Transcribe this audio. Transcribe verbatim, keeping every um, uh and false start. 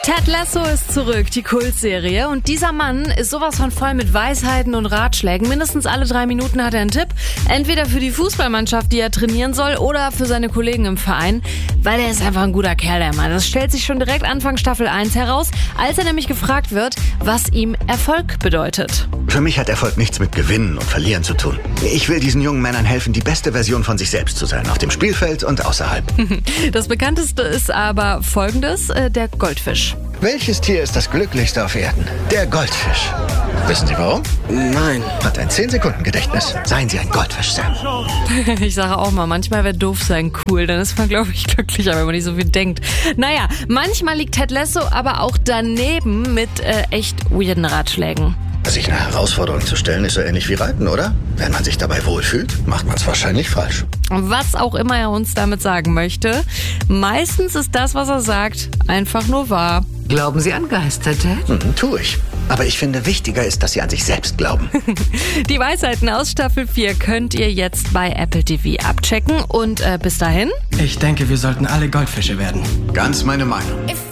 Ted Lasso ist zurück, die Kultserie. Und dieser Mann ist sowas von voll mit Weisheiten und Ratschlägen. Mindestens alle drei Minuten hat er einen Tipp. Entweder für die Fußballmannschaft, die er trainieren soll, oder für seine Kollegen im Verein. Weil er ist einfach ein guter Kerl, der Mann. Das stellt sich schon direkt Anfang Staffel eins heraus, als er nämlich gefragt wird, was ihm Erfolg bedeutet. Für mich hat Erfolg nichts mit Gewinnen und Verlieren zu tun. Ich will diesen jungen Männern helfen, die beste Version von sich selbst zu sein. Auf dem Spielfeld und außerhalb. Das bekannteste ist aber folgendes, äh, der Goldfisch. Welches Tier ist das glücklichste auf Erden? Der Goldfisch. Wissen Sie warum? Nein. Hat ein zehn Sekunden Gedächtnis. Seien Sie ein Goldfisch, Sam. Ich sage auch mal, manchmal wäre doof sein cool. Dann ist man, glaube ich, glücklicher, wenn man nicht so viel denkt. Naja, manchmal liegt Ted Lasso aber auch daneben mit äh, echt weirden Ratschlägen. Sich eine Herausforderung zu stellen, ist so ähnlich wie Reiten, oder? Wenn man sich dabei wohlfühlt, macht man es wahrscheinlich falsch. Was auch immer er uns damit sagen möchte, meistens ist das, was er sagt, einfach nur wahr. Glauben Sie an Geister, Ted? Mhm, tue ich. Aber ich finde, wichtiger ist, dass Sie an sich selbst glauben. Die Weisheiten aus Staffel vier könnt ihr jetzt bei Apple T V abchecken. Und äh, bis dahin? Ich denke, wir sollten alle Goldfische werden. Ganz meine Meinung.